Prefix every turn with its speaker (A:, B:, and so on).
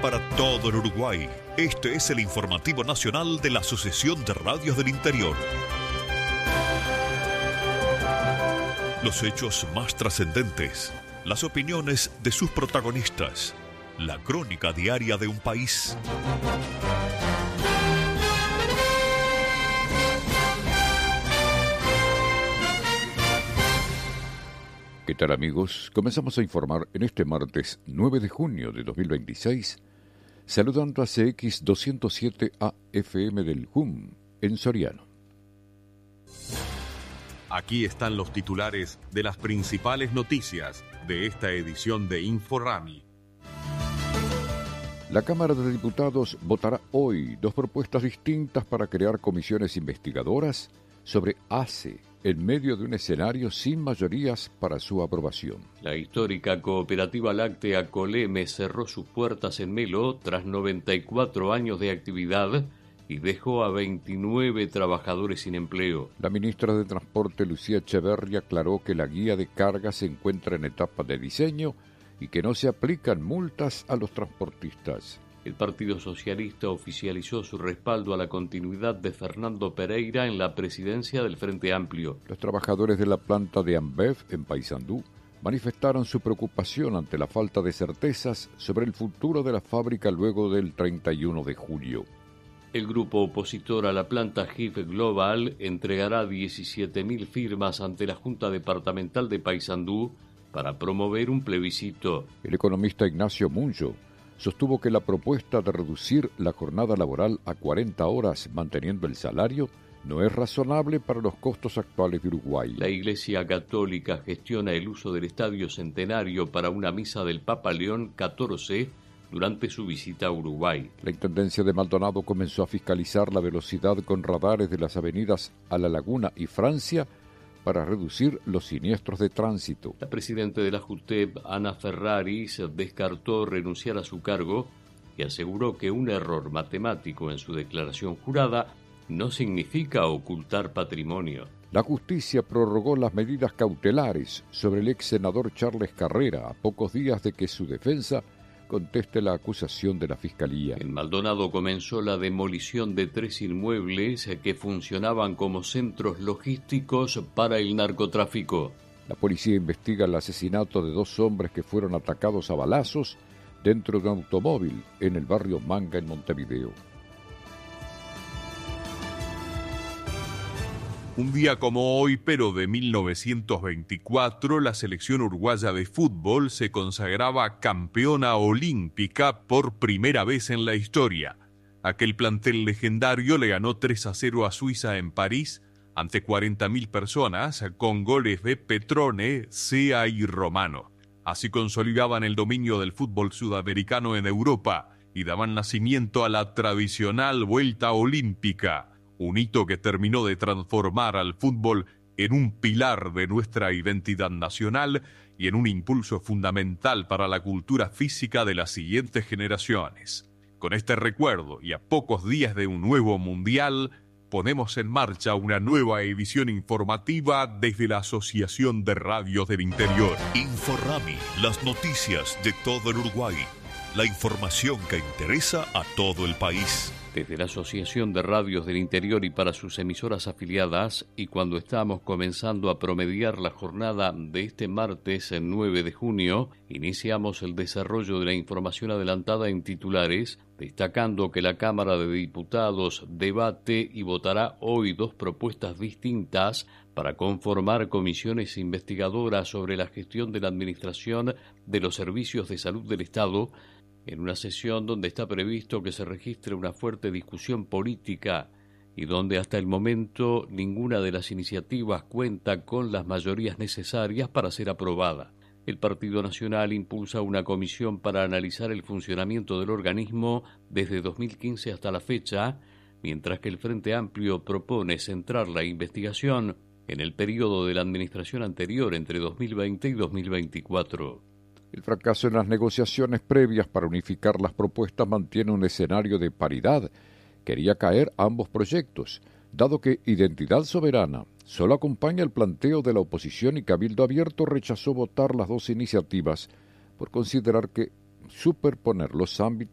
A: para todo el Uruguay. Este es el informativo nacional de la Asociación de Radios del Interior. Los hechos más trascendentes, las opiniones de sus protagonistas, la crónica diaria de un país.
B: ¿Qué tal, amigos? Comenzamos a informar en este martes 9 de junio de 2026, saludando a CX 207 AFM del JUM en Soriano.
C: Aquí están los titulares de las principales noticias de esta edición de Inforami.
B: La Cámara de Diputados votará hoy dos propuestas distintas para crear comisiones investigadoras sobre ACE, en medio de un escenario sin mayorías para su aprobación.
D: La histórica cooperativa láctea Coleme cerró sus puertas en Melo tras 94 años de actividad y dejó a 29 trabajadores sin empleo.
B: La ministra de Transporte, Lucía Echeverri, aclaró que la guía de carga se encuentra en etapa de diseño y que no se aplican multas a los transportistas.
D: El Partido Socialista oficializó su respaldo a la continuidad de Fernando Pereira en la presidencia del Frente Amplio.
B: Los trabajadores de la planta de Ambev en Paysandú manifestaron su preocupación ante la falta de certezas sobre el futuro de la fábrica luego del 31 de julio.
D: El grupo opositor a la planta GIF Global entregará 17.000 firmas ante la Junta Departamental de Paysandú para promover un plebiscito.
B: El economista Ignacio Muncho sostuvo que la propuesta de reducir la jornada laboral a 40 horas manteniendo el salario no es razonable para los costos actuales de Uruguay.
D: La Iglesia Católica gestiona el uso del Estadio Centenario para una misa del Papa León XIV durante su visita a Uruguay.
B: La Intendencia de Maldonado comenzó a fiscalizar la velocidad con radares de las avenidas A La Laguna y Francia para reducir los siniestros de tránsito.
D: La presidenta de la JUTEP, Ana Ferrari, se descartó renunciar a su cargo y aseguró que un error matemático en su declaración jurada no significa ocultar patrimonio.
B: La justicia prorrogó las medidas cautelares sobre el ex senador Charles Carrera a pocos días de que su defensa conteste la acusación de la Fiscalía.
D: En Maldonado comenzó la demolición de 3 inmuebles que funcionaban como centros logísticos para el narcotráfico.
B: La policía investiga el asesinato de 2 hombres que fueron atacados a balazos dentro de un automóvil en el barrio Manga, en Montevideo.
C: Un día como hoy, pero de 1924, la selección uruguaya de fútbol se consagraba campeona olímpica por primera vez en la historia. Aquel plantel legendario le ganó 3-0 a Suiza en París ante 40.000 personas con goles de Petrone, Sea y Romano. Así consolidaban el dominio del fútbol sudamericano en Europa y daban nacimiento a la tradicional vuelta olímpica. Un hito que terminó de transformar al fútbol en un pilar de nuestra identidad nacional y en un impulso fundamental para la cultura física de las siguientes generaciones. Con este recuerdo y a pocos días de un nuevo mundial, ponemos en marcha una nueva edición informativa desde la Asociación de Radios del Interior.
A: Inforami, las noticias de todo el Uruguay. La información que interesa a todo el país.
D: Desde la Asociación de Radios del Interior y para sus emisoras afiliadas, y cuando estamos comenzando a promediar la jornada de este martes 9 de junio, iniciamos el desarrollo de la información adelantada en titulares, destacando que la Cámara de Diputados debate y votará hoy 2 propuestas distintas para conformar comisiones investigadoras sobre la gestión de la administración de los servicios de salud del Estado, en una sesión donde está previsto que se registre una fuerte discusión política y donde hasta el momento ninguna de las iniciativas cuenta con las mayorías necesarias para ser aprobada. El Partido Nacional impulsa una comisión para analizar el funcionamiento del organismo desde 2015 hasta la fecha, mientras que el Frente Amplio propone centrar la investigación en el periodo de la administración anterior entre 2020 y 2024.
B: El fracaso en las negociaciones previas para unificar las propuestas mantiene un escenario de paridad. Quería caer ambos proyectos, dado que Identidad Soberana solo acompaña el planteo de la oposición y Cabildo Abierto rechazó votar las 2 iniciativas por considerar que superponer los ámbitos